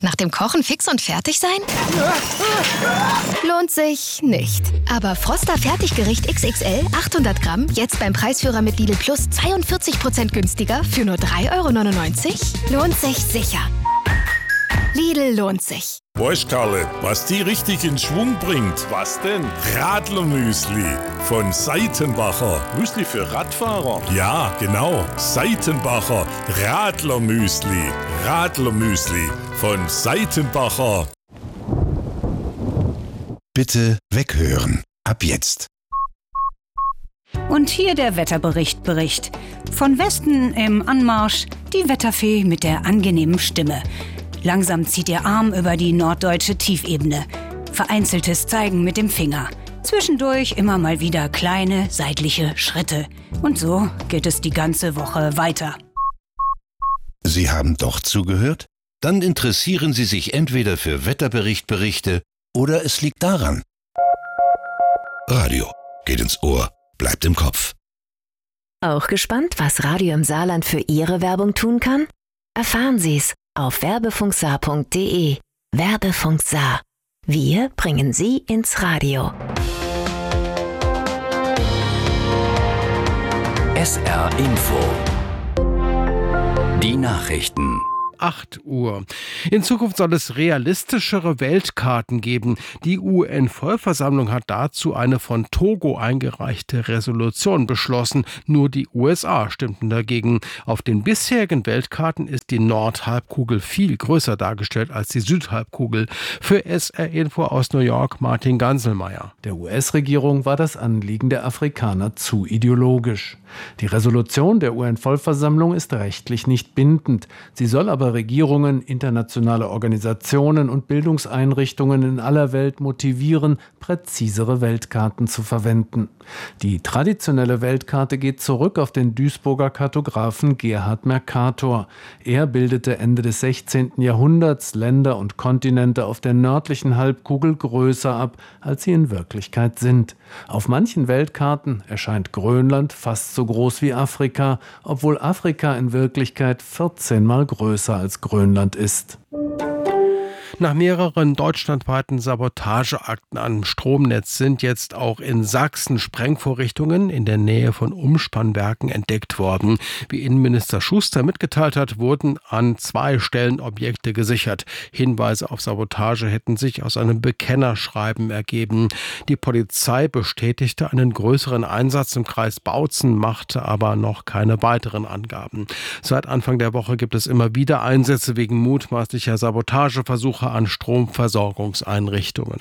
Nach dem Kochen fix und fertig sein? Lohnt sich nicht. Aber Froster Fertiggericht XXL 800 Gramm jetzt beim Preisführer mit Lidl Plus 42% günstiger für nur 3,99 €? Lohnt sich sicher. Lidl lohnt sich. Weißt Karle, was die richtig in Schwung bringt? Was denn? Radlermüsli von Seitenbacher. Müsli für Radfahrer? Ja, genau. Seitenbacher Radlermüsli. Radlermüsli von Seitenbacher. Bitte weghören. Ab jetzt. Und hier der Wetterbericht. Von Westen im Anmarsch die Wetterfee mit der angenehmen Stimme. Langsam zieht ihr Arm über die norddeutsche Tiefebene. Vereinzeltes Zeigen mit dem Finger. Zwischendurch immer mal wieder kleine seitliche Schritte. Und so geht es die ganze Woche weiter. Sie haben doch zugehört? Dann interessieren Sie sich entweder für Wetterberichte oder es liegt daran. Radio geht ins Ohr, bleibt im Kopf. Auch gespannt, was Radio im Saarland für Ihre Werbung tun kann? Erfahren Sie's auf werbefunksaar.de. Werbefunk Saar. Wir bringen Sie ins Radio. SR Info. Die Nachrichten. 8 Uhr. In Zukunft soll es realistischere Weltkarten geben. Die UN-Vollversammlung hat dazu eine von Togo eingereichte Resolution beschlossen. Nur die USA stimmten dagegen. Auf den bisherigen Weltkarten ist die Nordhalbkugel viel größer dargestellt als die Südhalbkugel. Für SR Info aus New York Martin Ganselmeier. Der US-Regierung war das Anliegen der Afrikaner zu ideologisch. Die Resolution der UN-Vollversammlung ist rechtlich nicht bindend. Sie soll aber Regierungen, internationale Organisationen und Bildungseinrichtungen in aller Welt motivieren, präzisere Weltkarten zu verwenden. Die traditionelle Weltkarte geht zurück auf den Duisburger Kartografen Gerhard Mercator. Er bildete Ende des 16. Jahrhunderts Länder und Kontinente auf der nördlichen Halbkugel größer ab, als sie in Wirklichkeit sind. Auf manchen Weltkarten erscheint Grönland fast so groß wie Afrika, obwohl Afrika in Wirklichkeit 14-mal größer als Grönland ist. Nach mehreren deutschlandweiten Sabotageakten am Stromnetz sind jetzt auch in Sachsen Sprengvorrichtungen in der Nähe von Umspannwerken entdeckt worden. Wie Innenminister Schuster mitgeteilt hat, wurden an 2 Stellen Objekte gesichert. Hinweise auf Sabotage hätten sich aus einem Bekennerschreiben ergeben. Die Polizei bestätigte einen größeren Einsatz im Kreis Bautzen, machte aber noch keine weiteren Angaben. Seit Anfang der Woche gibt es immer wieder Einsätze wegen mutmaßlicher Sabotageversuche an Stromversorgungseinrichtungen.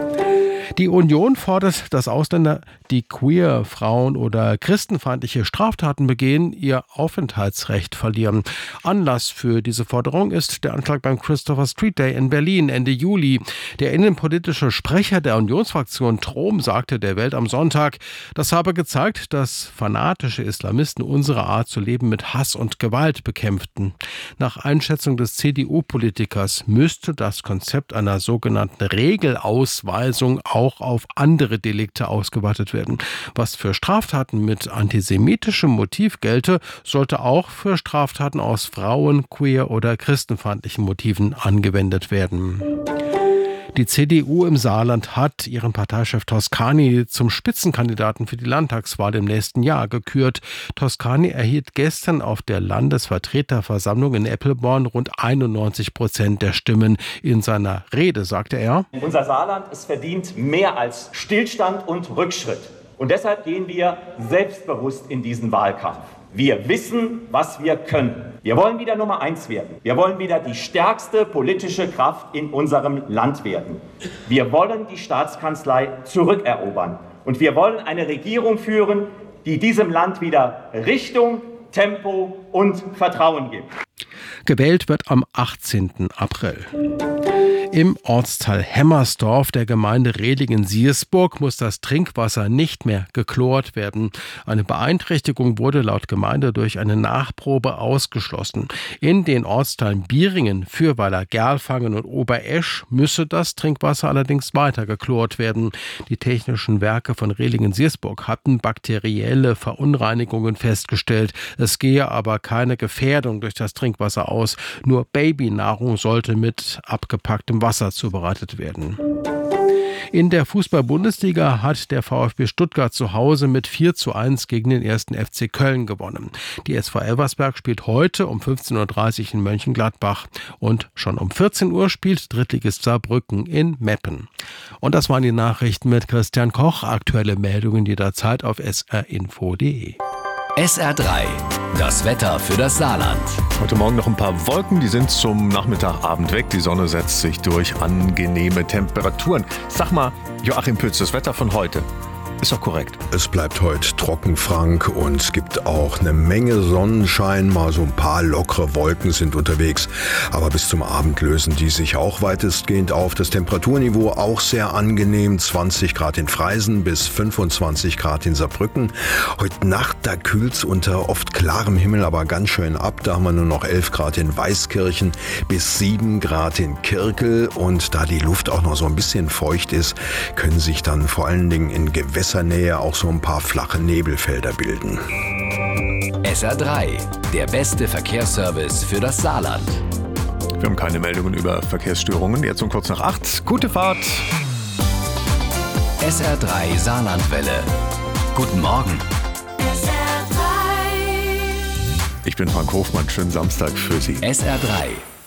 Die Union fordert, dass Ausländer, die queer, Frauen oder christenfeindliche Straftaten begehen, ihr Aufenthaltsrecht verlieren. Anlass für diese Forderung ist der Anschlag beim Christopher Street Day in Berlin Ende Juli. Der innenpolitische Sprecher der Unionsfraktion Trom sagte der Welt am Sonntag, das habe gezeigt, dass fanatische Islamisten unsere Art zu leben mit Hass und Gewalt bekämpften. Nach Einschätzung des CDU-Politikers müsste das Konzept einer sogenannten Regelausweisung auch auf andere Delikte ausgeweitet werden. Was für Straftaten mit antisemitischem Motiv gelte, sollte auch für Straftaten aus Frauen-, queer- oder christenfeindlichen Motiven angewendet werden. Die CDU im Saarland hat ihren Parteichef Toscani zum Spitzenkandidaten für die Landtagswahl im nächsten Jahr gekürt. Toscani erhielt gestern auf der Landesvertreterversammlung in Eppelborn rund 91% der Stimmen. In seiner Rede sagte er: Unser Saarland, es verdient mehr als Stillstand und Rückschritt. Und deshalb gehen wir selbstbewusst in diesen Wahlkampf. Wir wissen, was wir können. Wir wollen wieder Nummer 1 werden. Wir wollen wieder die stärkste politische Kraft in unserem Land werden. Wir wollen die Staatskanzlei zurückerobern. Und wir wollen eine Regierung führen, die diesem Land wieder Richtung, Tempo und Vertrauen gibt. Gewählt wird am 18. April. Im Ortsteil Hemmersdorf der Gemeinde Rehlingen-Siersburg muss das Trinkwasser nicht mehr geklort werden. Eine Beeinträchtigung wurde laut Gemeinde durch eine Nachprobe ausgeschlossen. In den Ortsteilen Bieringen, Fürweiler, Gerlfangen und Oberesch müsse das Trinkwasser allerdings weiter geklort werden. Die technischen Werke von Rehlingen-Siersburg hatten bakterielle Verunreinigungen festgestellt. Es gehe aber keine Gefährdung durch das Trinkwasser aus. Nur Babynahrung sollte mit abgepacktem Wasser zubereitet werden. In der Fußball-Bundesliga hat der VfB Stuttgart zu Hause mit 4:1 gegen den 1. FC Köln gewonnen. Die SV Elversberg spielt heute um 15:30 Uhr in Mönchengladbach. Und schon um 14 Uhr spielt Drittligist Saarbrücken in Meppen. Und das waren die Nachrichten mit Christian Koch. Aktuelle Meldungen jederzeit auf srinfo.de. SR3, das Wetter für das Saarland. Heute Morgen noch ein paar Wolken, die sind zum Nachmittagabend weg. Die Sonne setzt sich durch, angenehme Temperaturen. Sag mal, Joachim Pütz, das Wetter von heute ist doch korrekt. Es bleibt heute trocken, Frank, und es gibt auch eine Menge Sonnenschein. Mal so ein paar lockere Wolken sind unterwegs. Aber bis zum Abend lösen die sich auch weitestgehend auf. Das Temperaturniveau auch sehr angenehm. 20 Grad in Freisen bis 25 Grad in Saarbrücken. Heute Nacht, da kühlt es unter oft klarem Himmel aber ganz schön ab. Da haben wir nur noch 11 Grad in Weißkirchen bis 7 Grad in Kirkel. Und da die Luft auch noch so ein bisschen feucht ist, können sich dann vor allen Dingen in Gewässernähe auch so ein paar flache Nebelfelder bilden. SR3, der beste Verkehrsservice für das Saarland. Wir haben keine Meldungen über Verkehrsstörungen. Jetzt um kurz nach 8. Gute Fahrt. SR3 Saarlandwelle. Guten Morgen. Ich bin Frank Hofmann. Schönen Samstag für Sie. SR3.